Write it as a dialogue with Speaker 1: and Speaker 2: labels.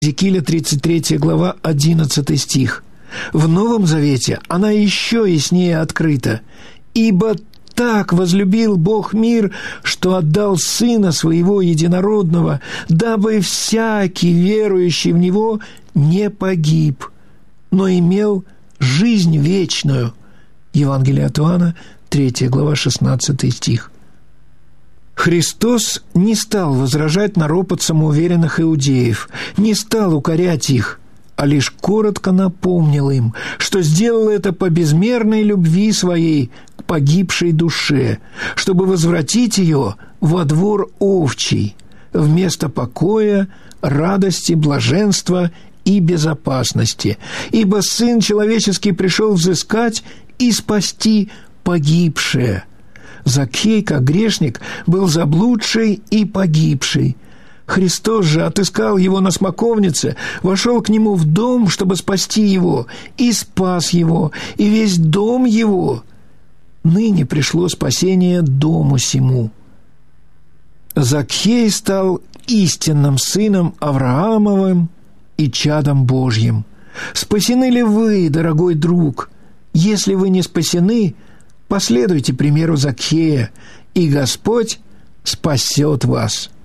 Speaker 1: Иезекииля 33 глава, 11 стих. В Новом Завете она еще яснее открыта. «Ибо так возлюбил Бог мир, что отдал Сына Своего Единородного, дабы всякий, верующий в Него, не погиб, но имел жизнь вечную». Евангелие от Иоанна, 3 глава, 16 стих. Христос не стал возражать на ропот самоуверенных иудеев, не стал укорять их, а лишь коротко напомнил им, что сделал это по безмерной любви своей к погибшей душе, чтобы возвратить ее во двор овчий, вместо покоя, радости, блаженства и безопасности, ибо Сын Человеческий пришел взыскать и спасти погибшее. Закхей, как грешник, был заблудший и погибший. Христос же отыскал его на смоковнице, вошел к нему в дом, чтобы спасти его, и спас его, и весь дом его. Ныне пришло спасение дому сему. Закхей стал истинным сыном Авраамовым и чадом Божьим. Спасены ли вы, дорогой друг? Если вы не спасены, последуйте примеру Закхея, и Господь спасет вас.